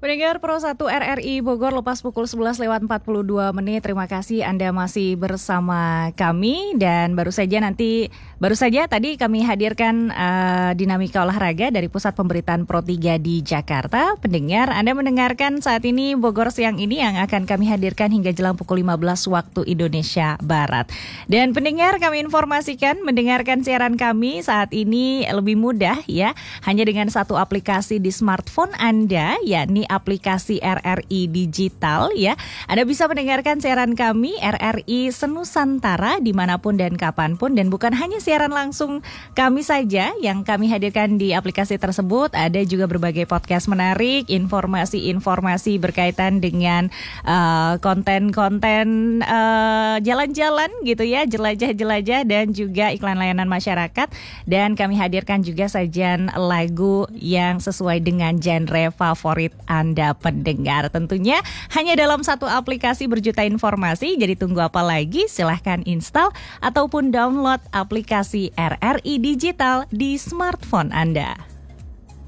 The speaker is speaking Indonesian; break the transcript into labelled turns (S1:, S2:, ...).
S1: Pendengar Pro 1 RRI Bogor lepas pukul 11 lewat 42 menit. Terima kasih Anda masih bersama kami. Dan baru saja tadi kami hadirkan dinamika olahraga dari Pusat Pemberitaan Pro 3 di Jakarta. Pendengar, Anda mendengarkan saat ini Bogor siang ini yang akan kami hadirkan hingga jelang pukul 15 waktu Indonesia Barat. Dan pendengar, kami informasikan mendengarkan siaran kami saat ini lebih mudah ya. Hanya dengan satu aplikasi di smartphone Anda, yakni aplikasi RRI Digital ya. Anda bisa mendengarkan siaran kami RRI Senusantara dimanapun dan kapanpun. Dan bukan hanya siaran langsung kami saja yang kami hadirkan di aplikasi tersebut. Ada juga berbagai podcast menarik, informasi-informasi berkaitan dengan konten-konten jalan-jalan gitu ya, jelajah-jelajah dan juga iklan layanan masyarakat. Dan kami hadirkan juga sajian lagu yang sesuai dengan genre favorit Anda pendengar. Tentunya hanya dalam satu aplikasi berjuta informasi. Jadi tunggu apa lagi? Silahkan install ataupun download aplikasi RRI Digital di smartphone Anda.